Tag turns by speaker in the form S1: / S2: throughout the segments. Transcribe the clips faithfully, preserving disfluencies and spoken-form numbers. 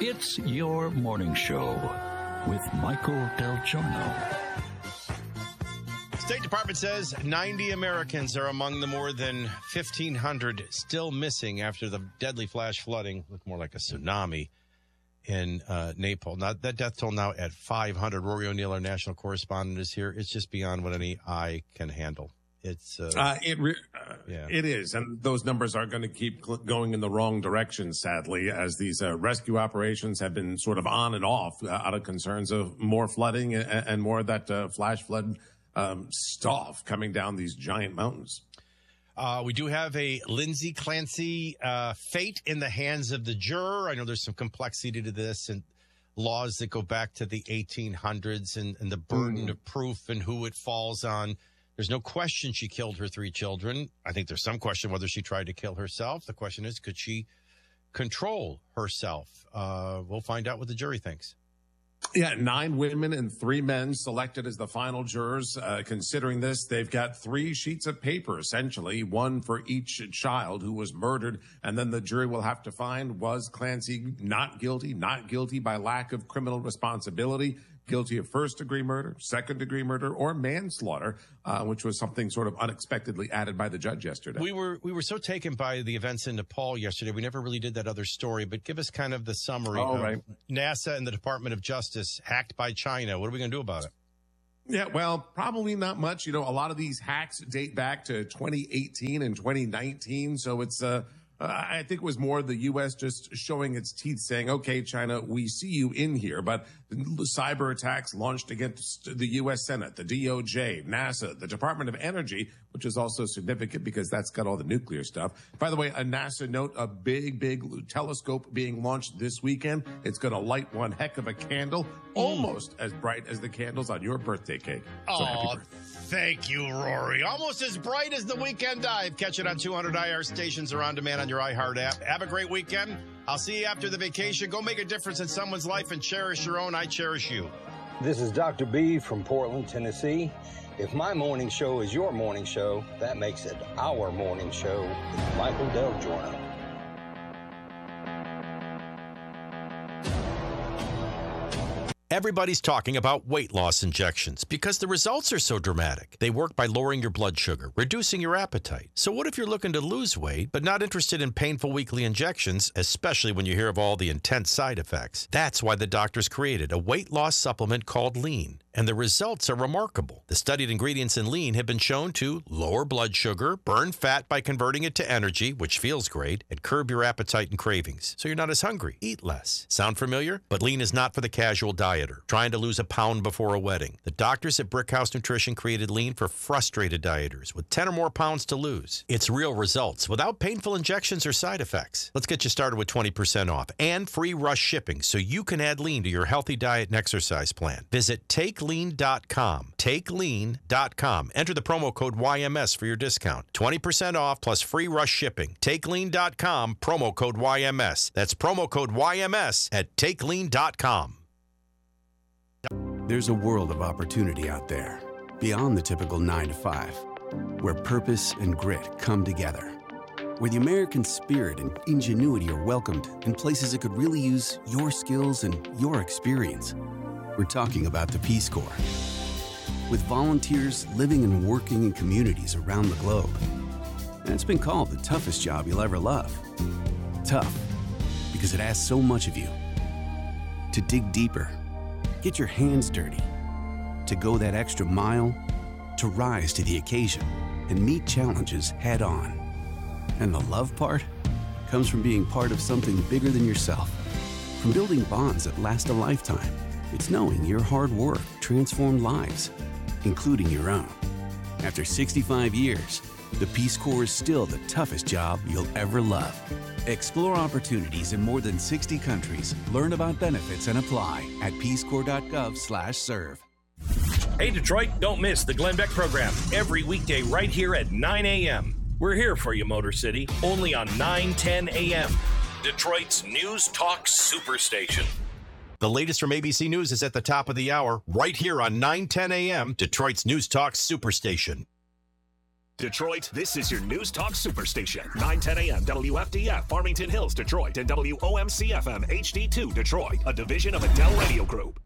S1: It's your morning show with Michael Del Giorno.
S2: State Department says ninety Americans are among the more than fifteen hundred still missing after the deadly flash flooding, looked more like a tsunami, in uh, Naples. Now, that death toll now at five hundred. Rory O'Neill, our national correspondent, is here. It's just beyond what any eye can handle. It's uh,
S3: uh, it re- uh,
S2: yeah.
S3: it is, and those numbers are going to keep cl- going in the wrong direction, sadly, as these uh, rescue operations have been sort of on and off uh, out of concerns of more flooding and, and more of that uh, flash flood um, stuff coming down these giant mountains.
S2: Uh, we do have a Lindsay Clancy uh, fate in the hands of the juror. I know there's some complexity to this and laws that go back to the eighteen hundreds and, and the burden mm. of proof and who it falls on. There's no question she killed her three children. I think there's some question whether she tried to kill herself. The question is, could she control herself? Uh, we'll find out what the jury thinks.
S3: Yeah, nine women and three men selected as the final jurors. Uh, considering this, they've got three sheets of paper, essentially, one for each child who was murdered. And then the jury will have to find, was Clancy not guilty, not guilty by lack of criminal responsibility, guilty of first-degree murder, second-degree murder, or manslaughter, uh, which was something sort of unexpectedly added by the judge yesterday.
S2: We were we were so taken by the events in Nepal yesterday, we never really did that other story, but give us kind of the summary
S3: oh,
S2: of
S3: right.
S2: NASA and the Department of Justice hacked by China. What are we going to do about it?
S3: Yeah, well, probably not much. You know, a lot of these hacks date back to twenty eighteen and twenty nineteen, so it's uh, Uh, I think it was more the U S just showing its teeth, saying, okay, China, we see you in here. But the cyber attacks launched against the U S Senate, the D O J, NASA, the Department of Energy, which is also significant because that's got all the nuclear stuff. By the way, a NASA note, a big, big telescope being launched this weekend. It's going to light one heck of a candle, almost as bright as the candles on your birthday cake. So happy
S2: Oh,
S3: birthday.
S2: thank you, Rory. Almost as bright as the Weekend Dive. Catch it on two hundred I R stations or on demand on your iHeart app. Have a great weekend. I'll see you after the vacation. Go make a difference in someone's life and cherish your own. I cherish you.
S4: This is Doctor B from Portland, Tennessee. If my morning show is your morning show, that makes it our morning show with Michael Del Giorno.
S2: Everybody's talking about weight loss injections because the results are so dramatic. They work by lowering your blood sugar, reducing your appetite. So what if you're looking to lose weight but not interested in painful weekly injections, especially when you hear of all the intense side effects? That's why the doctors created a weight loss supplement called Lean. And the results are remarkable. The studied ingredients in Lean have been shown to lower blood sugar, burn fat by converting it to energy, which feels great, and curb your appetite and cravings, so you're not as hungry. Eat less. Sound familiar? But Lean is not for the casual dieter, trying to lose a pound before a wedding. The doctors at Brickhouse Nutrition created Lean for frustrated dieters with ten or more pounds to lose. It's real results without painful injections or side effects. Let's get you started with twenty percent off and free rush shipping so you can add Lean to your healthy diet and exercise plan. Visit take lean dot com. take lean dot com. Enter the promo code Y M S for your discount. twenty percent off plus free rush shipping. take lean dot com, promo code Y M S. That's promo code Y M S at take lean dot com.
S5: There's a world of opportunity out there, beyond the typical nine to five, where purpose and grit come together, where the American spirit and ingenuity are welcomed in places that could really use your skills and your experience. We're talking about the Peace Corps. With volunteers living and working in communities around the globe. And it's been called the toughest job you'll ever love. Tough, because it asks so much of you. To dig deeper, get your hands dirty, to go that extra mile, to rise to the occasion and meet challenges head on. And the love part comes from being part of something bigger than yourself. From building bonds that last a lifetime. It's knowing your hard work transformed lives, including your own. After sixty-five years, the Peace Corps is still the toughest job you'll ever love. Explore opportunities in more than sixty countries. Learn about benefits and apply at peacecorps.gov slash serve.
S6: Hey, Detroit, don't miss the Glenn Beck program every weekday right here at nine a.m. We're here for you, Motor City, only on nine ten a.m. Detroit's News Talk Superstation.
S2: The latest from A B C News is at the top of the hour, right here on nine ten a.m., Detroit's News Talk Superstation.
S7: Detroit, this is your News Talk Superstation. nine ten a.m. W F D F, Farmington Hills, Detroit, and W O M C F M H D two, Detroit, a division of Adele Radio Group.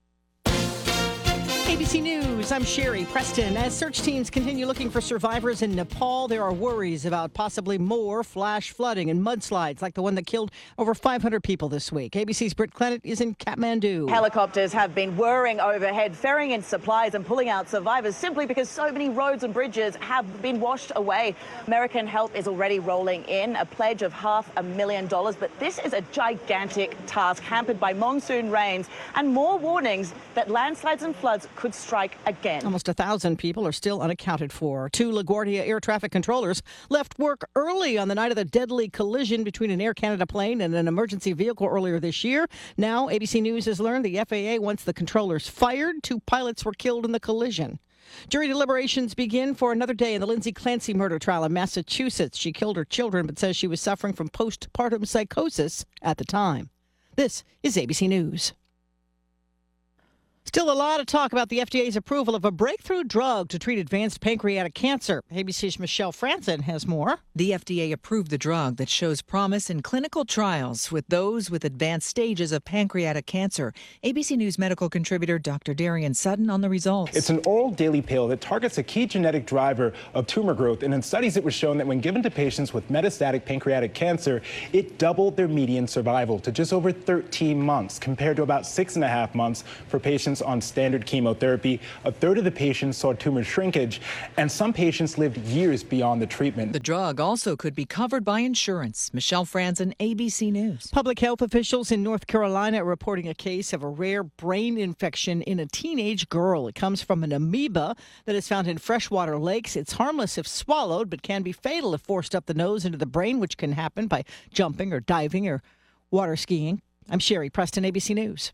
S8: A B C News, I'm Sherry Preston. As search teams continue looking for survivors in Nepal, there are worries about possibly more flash flooding and mudslides like the one that killed over five hundred people this week. A B C's Britt Clennett is in Kathmandu.
S9: Helicopters have been whirring overhead, ferrying in supplies and pulling out survivors simply because so many roads and bridges have been washed away. American help is already rolling in, a pledge of half a million dollars. But this is a gigantic task hampered by monsoon rains and more warnings that landslides and floods could strike again.
S8: Almost a thousand people are still unaccounted for. Two LaGuardia air traffic controllers left work early on the night of the deadly collision between an Air Canada plane and an emergency vehicle earlier this year. Now, A B C News has learned the F A A wants the controllers fired. Two pilots were killed in the collision. Jury deliberations begin for another day in the Lindsay Clancy murder trial in Massachusetts. She killed her children but says she was suffering from postpartum psychosis at the time. This is A B C News. Still a lot of talk about the F D A's approval of a breakthrough drug to treat advanced pancreatic cancer. A B C's Michelle Franzen has more.
S10: The F D A approved the drug that shows promise in clinical trials with those with advanced stages of pancreatic cancer. A B C News medical contributor Doctor Darian Sutton on the results.
S11: It's an oral daily pill that targets a key genetic driver of tumor growth. And in studies, it was shown that when given to patients with metastatic pancreatic cancer, it doubled their median survival to just over thirteen months, compared to about six and a half months for patients on standard chemotherapy. A third of the patients saw tumor shrinkage, and some patients lived years beyond the treatment.
S10: The drug also could be covered by insurance. Michelle Franzen, A B C News.
S8: Public health officials in North Carolina are reporting a case of a rare brain infection in a teenage girl. It comes from an amoeba that is found in freshwater lakes. It's harmless if swallowed, but can be fatal if forced up the nose into the brain, which can happen by jumping or diving or water skiing. I'm Sherry Preston, A B C News.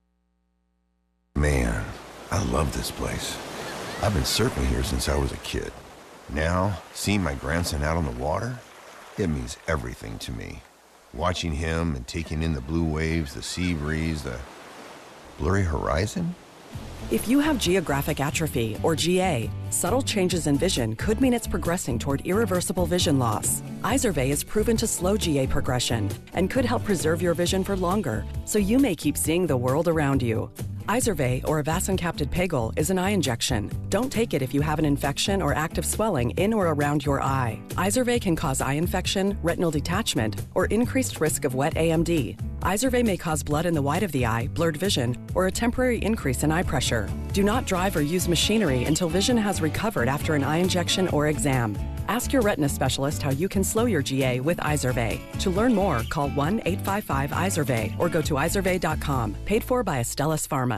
S12: Man, I love this place. I've been surfing here since I was a kid. Now, seeing my grandson out on the water, it means everything to me. Watching him and taking in the blue waves, the sea breeze, the blurry horizon.
S13: If you have geographic atrophy, or G A, subtle changes in vision could mean it's progressing toward irreversible vision loss. Izervay is proven to slow G A progression and could help preserve your vision for longer, so you may keep seeing the world around you. Izervay, or avacincaptad pegol, is an eye injection. Don't take it if you have an infection or active swelling in or around your eye. Izervay can cause eye infection, retinal detachment, or increased risk of wet A M D. Izervay may cause blood in the white of the eye, blurred vision, or a temporary increase in eye pressure. Do not drive or use machinery until vision has recovered after an eye injection or exam. Ask your retina specialist how you can slow your G A with Izervay. To learn more, call one eight five five Izervay or go to izervay dot com. Paid for by Astellas Pharma.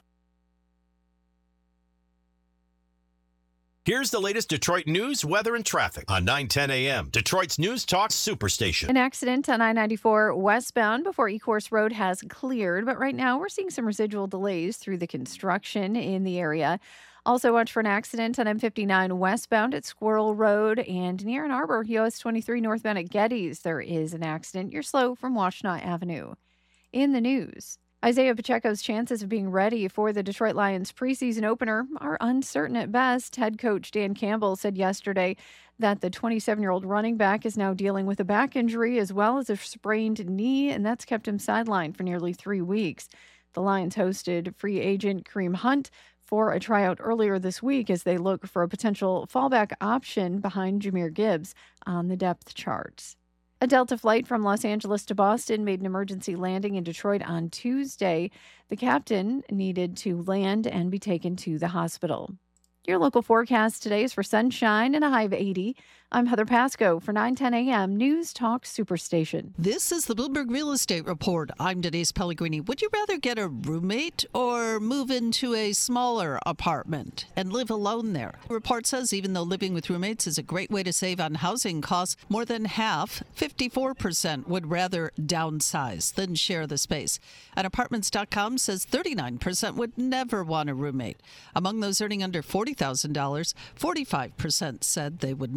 S2: Here's the latest Detroit news, weather, and traffic on nine ten a.m. Detroit's News Talk Superstation.
S14: An accident on I ninety-four westbound before Ecorse Road has cleared, but right now we're seeing some residual delays through the construction in the area. Also watch for an accident on M fifty-nine westbound at Squirrel Road and near Ann Arbor, U S twenty-three northbound at Getty's. There is an accident. You're slow from Washtenaw Avenue. In the news, Isaiah Pacheco's chances of being ready for the Detroit Lions preseason opener are uncertain at best. Head coach Dan Campbell said yesterday that the twenty-seven-year-old running back is now dealing with a back injury as well as a sprained knee, and that's kept him sidelined for nearly three weeks. The Lions hosted free agent Kareem Hunt for a tryout earlier this week as they look for a potential fallback option behind Jahmyr Gibbs on the depth charts. A Delta flight from Los Angeles to Boston made an emergency landing in Detroit on Tuesday. The captain needed to land and be taken to the hospital. Your local forecast today is for sunshine and a high of eighty. I'm Heather Pasco for nine ten a.m. News Talk Superstation.
S15: This is the Bloomberg Real Estate Report. I'm Denise Pellegrini. Would you rather get a roommate or move into a smaller apartment and live alone there? The report says even though living with roommates is a great way to save on housing costs, more than half, fifty-four percent, would rather downsize than share the space. And Apartments dot com says thirty-nine percent would never want a roommate. Among those earning under forty thousand dollars, forty-five percent said they would never want a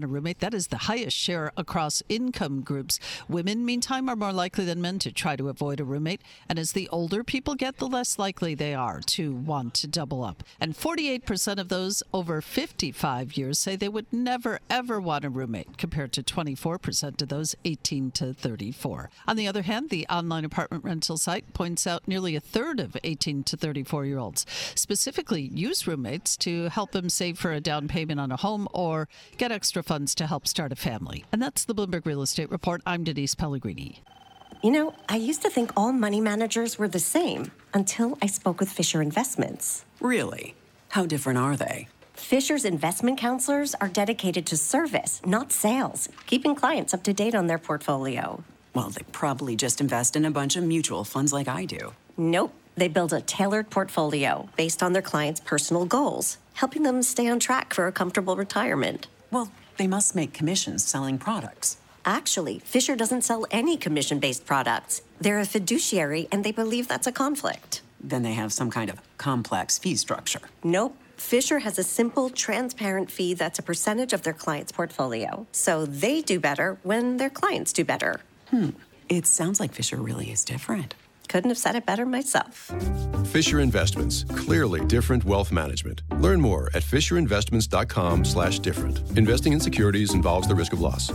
S15: a roommate. That is the highest share across income groups. Women, meantime, are more likely than men to try to avoid a roommate. And as the older people get, the less likely they are to want to double up. And forty-eight percent of those over fifty-five years say they would never, ever want a roommate, compared to twenty-four percent of those eighteen to thirty-four. On the other hand, the online apartment rental site points out nearly a third of eighteen to thirty-four-year-olds specifically use roommates to help them save for a down payment on a home or get extra funds to help start a family. And that's the Bloomberg Real Estate Report. I'm Denise Pellegrini.
S16: You know, I used to think all money managers were the same until I spoke with Fisher Investments.
S17: Really? How different are they?
S16: Fisher's investment counselors are dedicated to service, not sales, keeping clients up to date on their portfolio.
S17: Well, they probably just invest in a bunch of mutual funds like I do.
S16: Nope. They build a tailored portfolio based on their clients' personal goals, helping them stay on track for a comfortable retirement.
S17: Well, they must make commissions selling products.
S16: Actually, Fisher doesn't sell any commission-based products. They're a fiduciary, and they believe that's a conflict.
S17: Then they have some kind of complex fee structure.
S16: Nope. Fisher has a simple, transparent fee that's a percentage of their client's portfolio. So they do better when their clients do better.
S17: Hmm. It sounds like Fisher really is different.
S16: Couldn't have said it better myself.
S18: Fisher Investments. Clearly different wealth management. Learn more at fisherinvestments.com slash different. Investing in securities involves the risk of loss.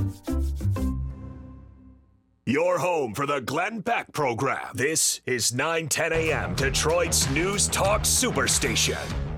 S7: Your home for the Glenn Beck program. This is nine ten a.m. Detroit's News Talk Superstation.